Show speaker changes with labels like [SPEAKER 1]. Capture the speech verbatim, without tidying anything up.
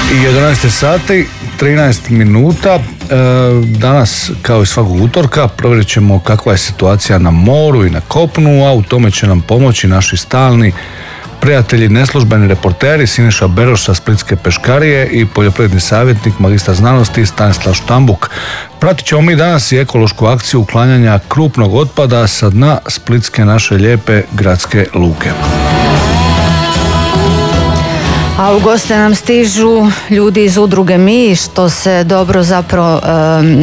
[SPEAKER 1] I jedanaest sati, trinaest minuta. Danas, kao i svakog utorka, provjerit ćemo kakva je situacija na moru i na kopnu, a u tome će nam pomoći naši stalni prijatelji, neslužbeni reporteri Siniša Beroš sa Splitske peškarije i poljoprivredni savjetnik, magistar znanosti Stanislav Štambuk. Pratit ćemo mi danas i ekološku akciju uklanjanja krupnog otpada sa dna Splitske naše lijepe gradske luke.
[SPEAKER 2] A u goste nam stižu ljudi iz udruge Mi, što se dobro zapravo